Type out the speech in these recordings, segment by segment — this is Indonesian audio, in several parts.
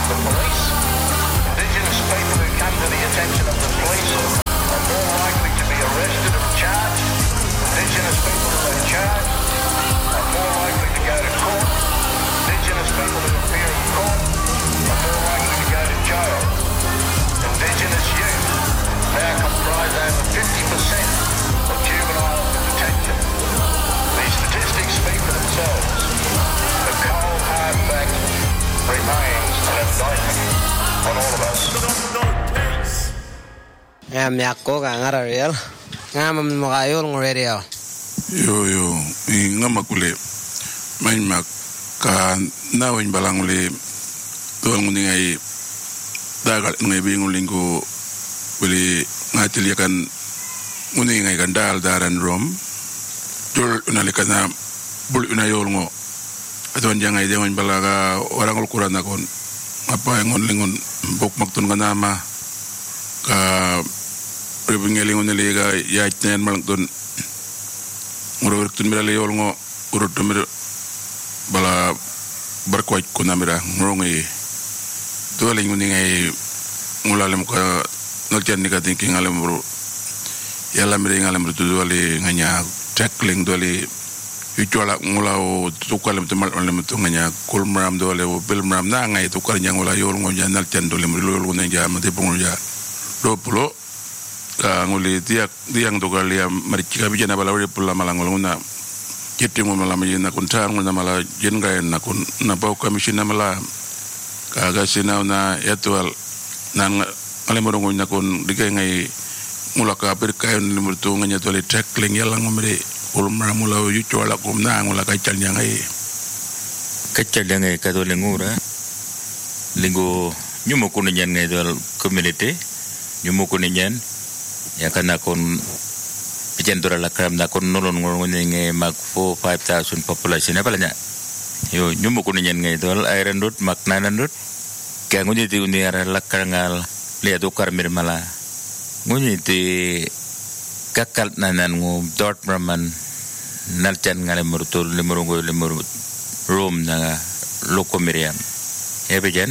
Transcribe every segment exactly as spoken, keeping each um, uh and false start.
the police. Indigenous people who come to the attention of the police are more likely to be arrested and charged. Indigenous people who are charged are more likely to go to court. Indigenous people who appear in court are more likely to go to jail. Indigenous youth now comprise over fifty percent of juvenile detention. These statistics speak for themselves. The cold hard fact remains an indictment on all of us. Ngam yakko ka ngararial ngam makayol ng radio. Yo yo ngam makule main mak ka nawin balang uli tuang muni ngai dagal ngai bingung lingku beli ngatil yakan muni ngai gandal daran rom tul unalikana bul unayol ngo atwan jangai dewan balaga orang ukuran akon apa yang lingun bok maktun kanama ka rebingelingun lega yaitnen malangtun ngurut tun mira leol ngo urut tumir bala berkuat kunamira ngongi tualing muni ngai ngulalem ka noljan nika thinking alam bro yalla mire ngalam tu duali nganya tackling duali icola ngulao tukalam temal alam tu nganya kulmram duali bilmram na ngai tukar nyang ngula yol ngonya nal chan duali mrilol ngona ja mate pungulja do pulo ka nguli tiak diang tukar liam maricika bijana bala uri pula malangol ngona kiti mo malam yun na kuntang mo na mala jen gaya na kun na pau kamisyon na mala kaga sinaw na yatual na alimurong na kun di kaya ngay mula ka pirkayon limurto nga niya tuwali tackling yalang umri ulmara mula yucho ala kum na mula kachal niya ngay kachal niya ngay kato lingura linggo nyumo kunin yan ngay tuwal community nyumo kunin yan yakan akon Pijantura lakram na kun nulun ngurungun nge mag four five thousand population apa lanya yo nyumu kuninyan nge dol airan dut maknanan dut kaya ngunyi ti undi ara lakrangal lihat ukar mirmala ngunyi ti kakal nanan ngu dort meraman nalchan ngale murutul limurungu limurut room na loko miriam ya pijan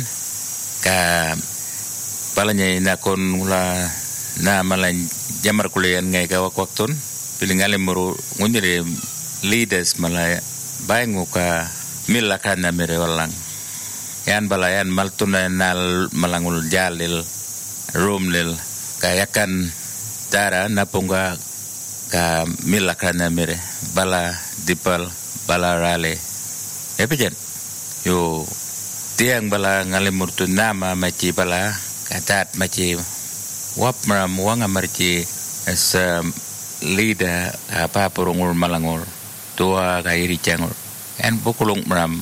ka palanya ina kon ngula na malan jamar kulian ngai ka waktun pilingale muru ngunire leaders malaya baingu ka milakan na mere walang yan balayan maltuna nal malangul jalil rumlil kayakan tara napunga ka milakan na mere bala dipal bala rale epijen yo tiang bala ngale murtu nama maci bala katat maci wap meram wang amarci as a leader apa porongul malangul tua kairi cangul en bukulung meram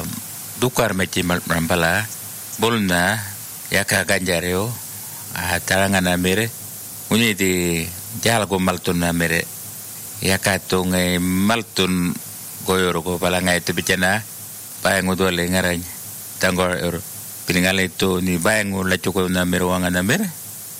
dukar maci meram pala bolna ya ka ganjareo a tarangan amere unyi di jalgo maltun amere ya ka tungai maltun goyor ko pala ngai te bicana bayangu dole ngarany tanggor eur pilingale itu ni bayangu lacuko na merwangan amere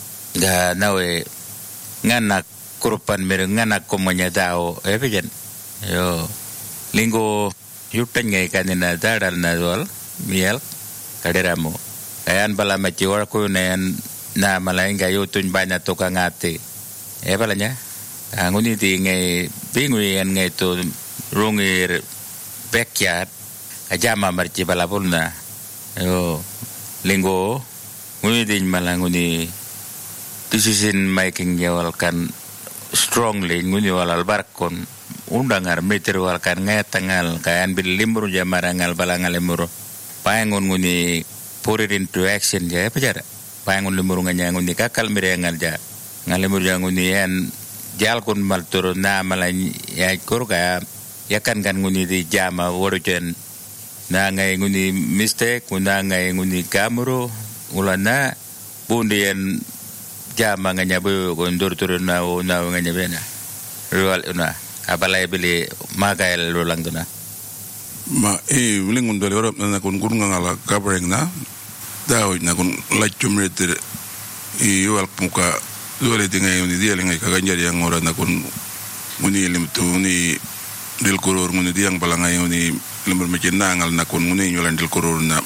ga nawe nganak kurpan mere nganak komanya dao eh pijan yo linggo yutan ngai kanina daral na dol miel kaderamu kayan bala maciwar ko nayan na malain ga yutun banya to kangate eh balanya anguni ti ngai binguyan ngai to rungir backyard ajama marci bala pulna yo linggo nguni din malanguni decision making yawal kan strongly nguni walal barkon undangar meter wal kan ngatangal kayan bil limur jamarangal balangal limur payangun nguni put it into action ja pajar payangun limur nganya nguni kakal mirengal ja ngalimur ja nguni yan jalkun maltur na malany ya kur ka yakan kan nguni di jama worujen na ngai nguni mistake kuna ngai nguni kamuro ulana bundian jama nganya bu gondor turun na o na nganya bena rual una apalai beli magael rolang tuna ma e lingun dole orop na kun kun ngala covering na daw na kun lachum reter e yual muka dole tingai ni dia lingai kaganjar yang ora na kun muni lim tu ni dil kurur muni diang balangai ni limur mecenangal na kun muni nyolan dil kurur na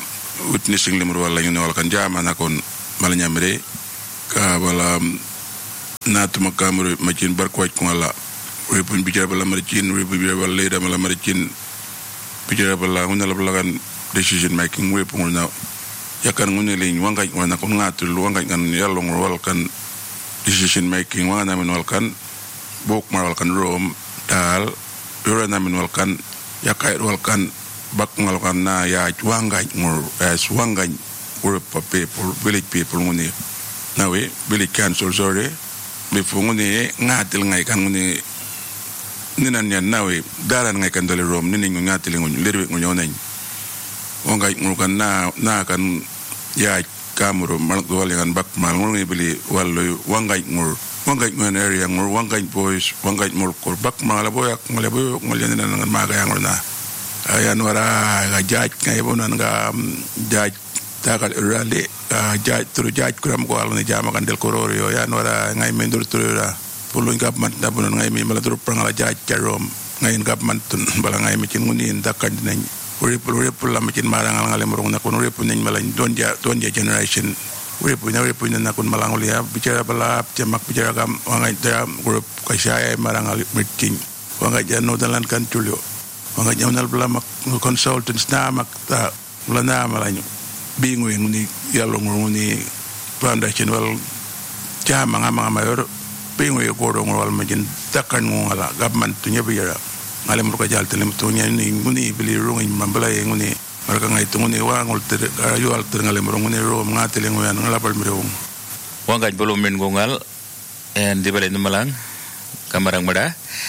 witnessing limur wala ñu wala kan jama nakon mala ñamre ka wala natu makamru macin barkwaj ko wala repun bicara bala maricin repun bicara bala leda mala maricin bicara bala nguna la bala decision making we pun na yakan ngune leñ wangaj wana ko ngatu lu wangaj kan yalla ngol wal kan decision making wana min wal kan bok mar wal kan rom dal yora na min wal kan yakai wal kan bak ngal kan na ya wangaj ngol as wangaj group of people village people ngune nawe village council sorry before ngune ngatil ngai kan ngune ninan yan nawe daran ngai kan dole rom nini ngatil ngune lerwe ngune onañ wangaj ngol kan na na kan ya kamuro mal wal kan bak mal ngul bili wallo wangaj ngul wangaj ngul area ngul wangaj boys wangaj mul ko bak mal boyak ngol boy ngol yan nan maga yang na ayan wara ga jaaj ngai bonan ga jaaj takal rale jaaj turu jaaj kuram ko alne jama kan del koror yo yan wara ngai mendur turu ra pulun gap man dabun ngai mi mala turu prangala jaaj jarom ngai gap man tun bala ngai mi cin nguni ndakan nañ rep rep la mi cin marangal ngale morong na kon rep nañ mala don ja don ja generation rep na rep na kon malangol ya bicara bala cemak bicara gam ngai da group ka saya marangal mi cin wanga janno dalan kan tulyo wanga jawnal bala mak consultants na mak ta la na malañu bingu nguni yallo nguni foundation wal jama ngama mayor bingu ko do wal majin takkan ngala government to nyebira ngale mo ko jal telim to nyani nguni bili rongi mambala nguni marka ngai to nguni wa ngol ter yo al ter ngale mo nguni ro ngatele ngoyan ngala pal mi ro wanga bolo men gongal en dibale numalang kamarang mada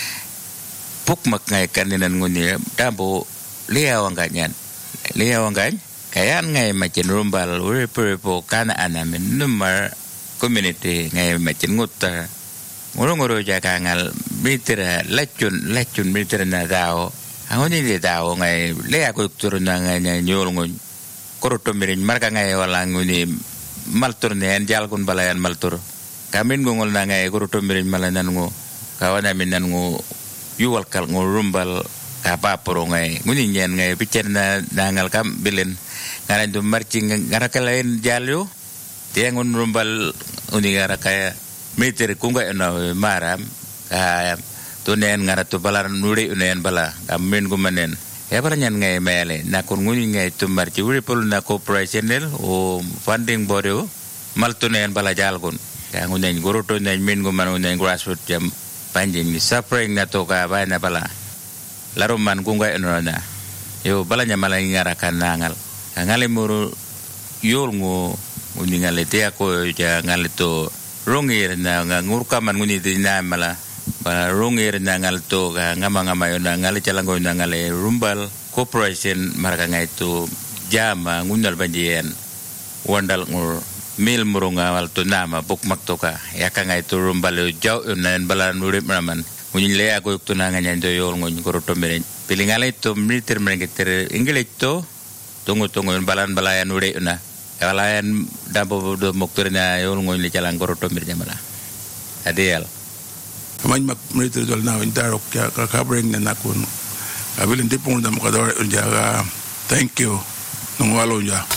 puk mak ngai kaninan nguni dambo liya wanga nyan liya wanga kayan ngai macin rumbal uripo kana anamin numar community ngai macin ngutta ngoro-ngoro jaga ngal mitira lacun lacun mitira na dao angoni de dao ngai le aku turun ngai nyol ngon koroto mirin marka ngai wala nguni maltur ne anjal kun balayan maltur kamin ngol na ngai koroto mirin malanan ngo kawana minan ngo yuwal kal ngo rumbal apa poro ngai nguni nyen ngai picer na dangal kam bilin ngaran tu marching ngara kalain jalyo dia ngun rumbal uni ngara kaya meter kunga na maram ka tunen ngara tu balar nuri unen bala kamin gumanen ya paranyan ngai mele na kun nguni ngai tu marchi uri pol na corporational o funding body mal tunen bala jalgun ka ngunen goroto nen min guman unen grassroots jam panjing ni suffering na to ka ba na bala laruman kunga na yo balanya malai ngara kanangal ngale muru yol ngo uni ngale te ako ja ngale to rongir na ngurka man nguni dina mala ba rongir na ngal to ga ngama ngama yo na ngale chalango na ngale rumbal corporation marka ngai to jama ngunal banjien wandal ngur mil murunga wal to nama buk maktoka ya ka ngai to rumbal jau na balan urip raman nguni le ako to na nganya do yol ngun koroto meren pilingale to militer merengiter ingile to tunggu-tunggu balan balayan udah na balayan dampo do mokturnya yul ngoy li jalan koroto mirja mala adial man mak militer dol na indarok ya ka kabring na nakun abilin tipong dam kador jaga thank you nung walo ja